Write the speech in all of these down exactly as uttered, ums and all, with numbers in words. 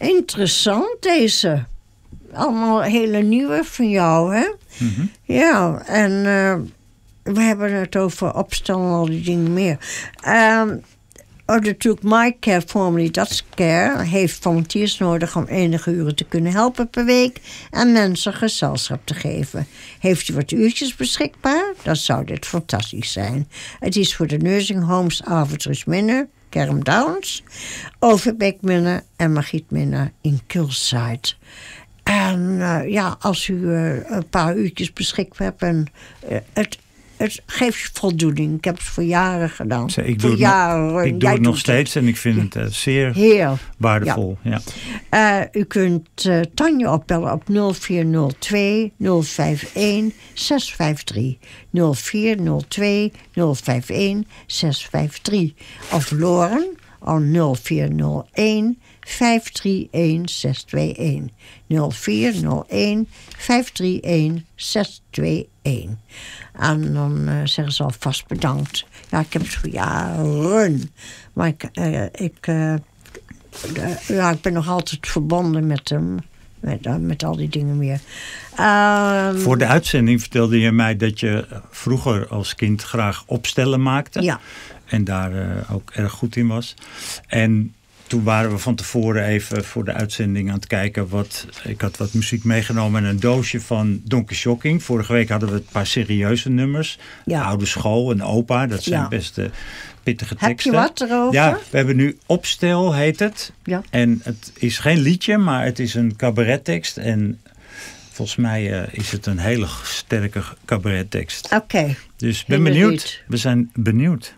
Interessant deze. Allemaal hele nieuwe van jou, hè? Mm-hmm. Ja, en uh, we hebben het over opstellen en al die dingen meer. Um, oh, natuurlijk, My Care, formerly That's Care, heeft volunteers nodig om enige uren te kunnen helpen per week en mensen gezelschap te geven. Heeft u wat uurtjes beschikbaar? Dan zou dit fantastisch zijn. Het is voor de nursing homes Avondrust Minne, Kerm Downs, Overbeek Minne en Margriet Minne in Kulside. En uh, ja, als u uh, een paar uurtjes beschikbaar hebt en uh, het, het geeft je voldoening. Ik heb het voor jaren gedaan. Zeg, ik voor doe, jaren. nog, ik doe het nog steeds het. En ik vind het uh, zeer Heel. waardevol. Ja. Ja. Uh, u kunt uh, Tanja opbellen op nul vier nul twee nul vijf een zes vijf drie. nul vier nul twee nul vijf een zes vijf drie. Of Loren op nul vier nul een vijf drie een zes twee een. nul vier nul een vijf drie een zes twee een. En dan uh, zeggen ze alvast bedankt. Ja, ik heb het voor jaren. Maar ik, uh, ik, uh, uh, ja, ik ben nog altijd verbonden met hem. Met, uh, met al die dingen meer. Um, voor de uitzending vertelde je mij dat je vroeger als kind graag opstellen maakte. Ja. En daar uh, ook erg goed in was. En toen waren we van tevoren even voor de uitzending aan het kijken. Wat, ik had wat muziek meegenomen en een doosje van Donkey Shocking. Vorige week hadden we een paar serieuze nummers. Ja. Oude School en Opa, dat zijn ja. best uh, pittige teksten. Heb je wat erover? Ja, we hebben nu Opstel, heet het. Ja. En het is geen liedje, maar het is een cabarettekst. En volgens mij uh, is het een hele sterke cabarettekst. Oké. Okay. Dus ben benieuwd. We zijn benieuwd.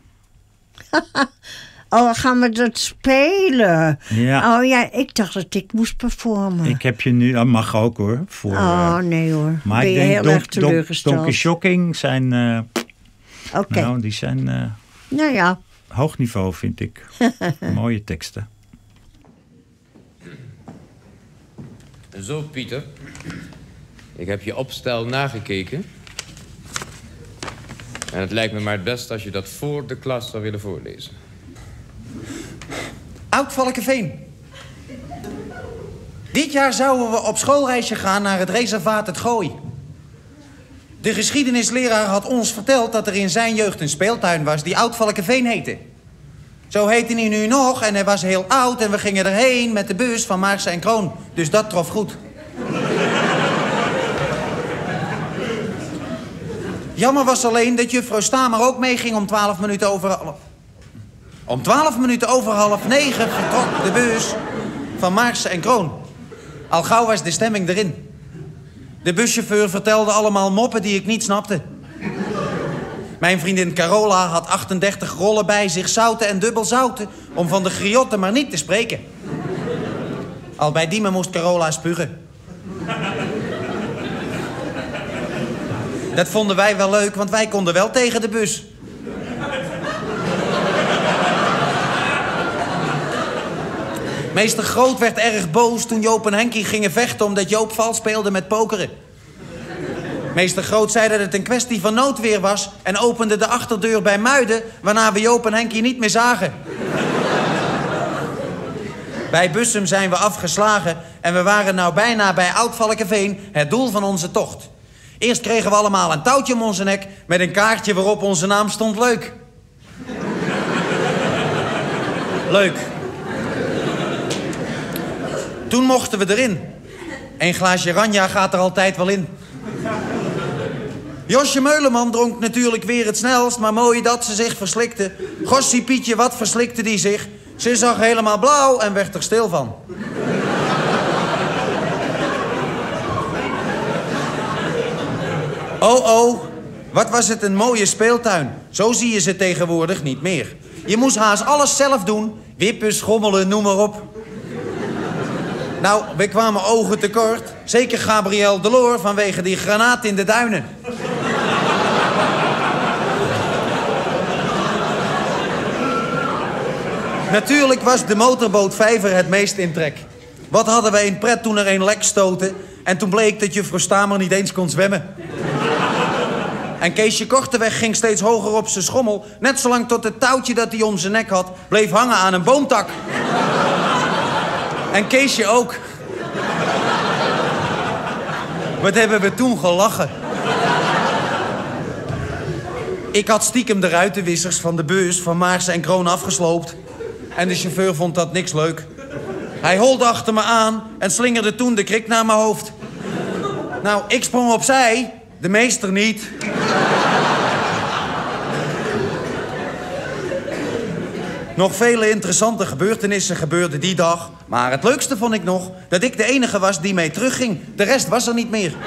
Oh, gaan we dat spelen? Ja. Oh ja, ik dacht dat ik moest performen. Ik heb je nu, dat mag ook hoor. Voor, oh nee hoor, maar ben ik je denk heel don, erg teleurgesteld. Donkey Shocking zijn, uh, okay. nou die zijn uh, nou ja. hoog niveau vind ik. Mooie teksten. Zo Pieter, ik heb je opstel nagekeken. En het lijkt me maar het beste als je dat voor de klas zou willen voorlezen. Oud-Valkenveen. Dit jaar zouden we op schoolreisje gaan naar het reservaat Het Gooi. De geschiedenisleraar had ons verteld dat er in zijn jeugd een speeltuin was die Oud-Valkenveen heette. Zo heette hij nu nog en hij was heel oud en we gingen erheen met de bus van Maarsen en Kroon. Dus dat trof goed. Jammer was alleen dat juffrouw Stamer ook meeging om twaalf minuten over... Om twaalf minuten over half negen vertrok de bus van Maarsen en Kroon. Al gauw was de stemming erin. De buschauffeur vertelde allemaal moppen die ik niet snapte. Mijn vriendin Carola had achtendertig rollen bij zich, zouten en dubbel zouten, om van de griotten maar niet te spreken. Al bij Diemen moest Carola spugen. Dat vonden wij wel leuk, want wij konden wel tegen de bus. Meester Groot werd erg boos toen Joop en Henkie gingen vechten omdat Joop vals speelde met pokeren. Meester Groot zei dat het een kwestie van noodweer was en opende de achterdeur bij Muiden, waarna we Joop en Henkie niet meer zagen. Bij Bussum zijn we afgeslagen en we waren nou bijna bij Oud-Valkenveen, het doel van onze tocht. Eerst kregen we allemaal een touwtje om onze nek met een kaartje waarop onze naam stond leuk. Leuk. Toen mochten we erin. Een glaasje ranja gaat er altijd wel in. Josje Meuleman dronk natuurlijk weer het snelst, maar mooi dat ze zich verslikte. Gossie Pietje, wat verslikte die zich? Ze zag helemaal blauw en werd er stil van. Oh, oh, wat was het een mooie speeltuin. Zo zie je ze tegenwoordig niet meer. Je moest haast alles zelf doen. Wippen, schommelen, noem maar op. Nou, we kwamen ogen tekort. Zeker Gabriel Deloor vanwege die granaat in de duinen. Natuurlijk was de motorbootvijver het meest in trek. Wat hadden we in pret toen er een lek stootte... en toen bleek dat juffrouw Stamer niet eens kon zwemmen. En Keesje Korteweg ging steeds hoger op zijn schommel... net zolang tot het touwtje dat hij om zijn nek had... bleef hangen aan een boomtak. En Keesje ook. Wat hebben we toen gelachen. Ik had stiekem de ruitenwissers van de bus van Maarsen en Kroon afgesloopt. En de chauffeur vond dat niks leuk. Hij holde achter me aan en slingerde toen de krik naar mijn hoofd. Nou, ik sprong opzij, de meester niet. Nog vele interessante gebeurtenissen gebeurden die dag. Maar het leukste vond ik nog dat ik de enige was die mee terugging. De rest was er niet meer.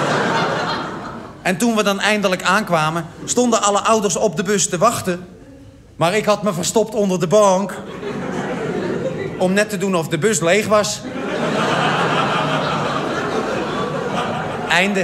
En toen we dan eindelijk aankwamen, stonden alle ouders op de bus te wachten. Maar ik had me verstopt onder de bank. Om net te doen of de bus leeg was. Einde.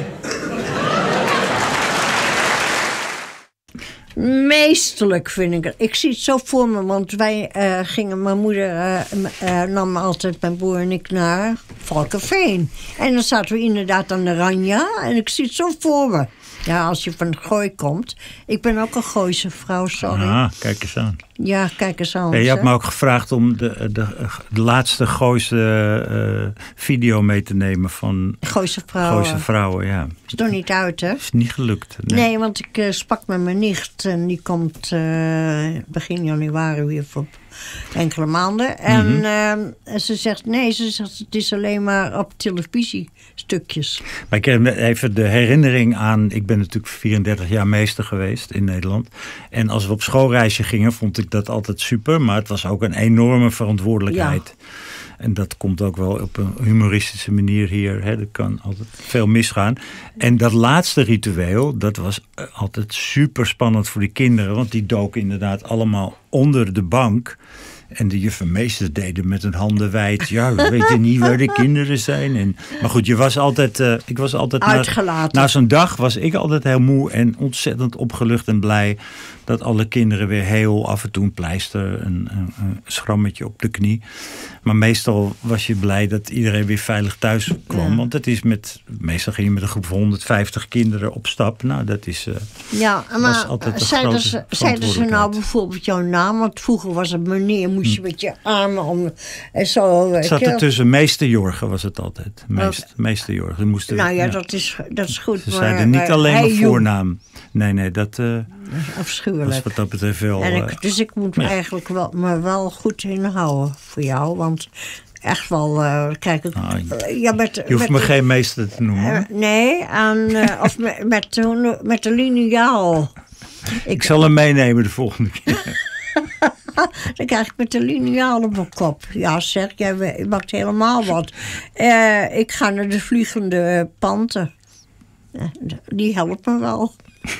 Meesterlijk vind ik het. Ik zie het zo voor me, want wij uh, gingen, mijn moeder uh, uh, nam altijd mijn broer en ik naar Valkenveen. En dan zaten we inderdaad aan de Ranja en ik zie het zo voor me. Ja, als je van Gooi komt. Ik ben ook een Gooise vrouw, sorry. Ah, kijk eens aan. Ja, kijk eens aan. Ja, je had me ook gevraagd om de, de, de laatste Gooise uh, video mee te nemen van Gooise vrouwen. Gooise vrouwen, ja. Is toch niet uit, hè? Is niet gelukt. Nee, nee want ik uh, sprak met mijn nicht en die komt uh, begin januari weer voor enkele maanden. En mm-hmm. uh, ze zegt, nee, ze zegt, het is alleen maar op televisie stukjes. Maar ik heb even de herinnering aan, ik ben natuurlijk vierendertig jaar meester geweest in Nederland. En als we op schoolreisje gingen, vond ik dat altijd super. Maar het was ook een enorme verantwoordelijkheid. Ja. En dat komt ook wel op een humoristische manier hier. Hè. Er kan altijd veel misgaan. En dat laatste ritueel, dat was altijd super spannend voor die kinderen. Want die doken inderdaad allemaal onder de bank. En de juffenmeesters deden met hun handen wijd. Ja, we weten niet waar de kinderen zijn. En, maar goed, je was altijd, uh, ik was altijd uitgelaten. Na, na zo'n dag was ik altijd heel moe en ontzettend opgelucht en blij dat alle kinderen weer heel, af en toe een pleister, een, een, een schrammetje op de knie. Maar meestal was je blij dat iedereen weer veilig thuis kwam. Ja. Want het is met, meestal ging je met een groep van honderdvijftig kinderen op stap. Nou, dat is, uh, ja, maar zeiden ze, zeiden ze nou bijvoorbeeld jouw naam? Want vroeger was het meneer, moest je hm. met je armen om en zo. Het zat er tussen meester Jorgen was het altijd. Meest, okay. Meester Jorgen. Moesten, nou ja, ja, Dat, is, dat is goed. Ze maar, zeiden niet alleen maar voornaam. Nee, nee, dat, uh, dat is afschuwelijk. Dat is wat dat betreft wel. En ik, dus ik moet ja. eigenlijk wel, me wel goed inhouden voor jou, want echt wel, uh, kijk ik. Ah, ja, met, je hoeft met, me geen meester te noemen. Uh, nee, aan, uh, of met, met, met de liniaal. Ik, ik zal hem meenemen de volgende keer. Dan krijg ik met de liniaal op mijn kop. Ja, zeg, jij maakt helemaal wat. Uh, ik ga naar de vliegende panten. Die helpen me wel.